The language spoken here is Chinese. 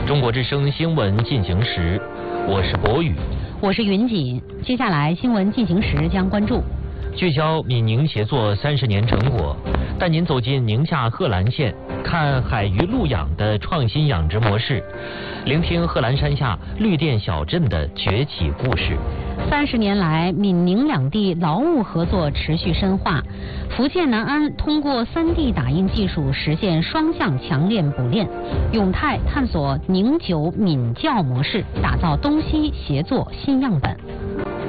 中国之声新闻进行时，我是博宇， 我是云锦。接下来新闻进行时将关注聚焦闽宁协作30年成果，带您走进宁夏贺兰县，看海鱼陆养的创新养殖模式，聆听贺兰山下绿电小镇的崛起故事。 30年来，闽宁两地劳务合作持续深化。福建南安通过3D 打印技术实现双向强链补链，永泰探索宁九闽教模式，打造东西协作新样本。